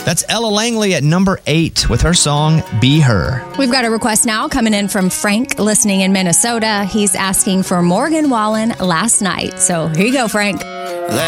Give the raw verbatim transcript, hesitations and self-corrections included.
That's Ella Langley at number eight with her song, Be Her. We've got a request now coming in from Frank, listening in Minnesota. He's asking for Morgan Wallen, Last Night. So here you go, Frank.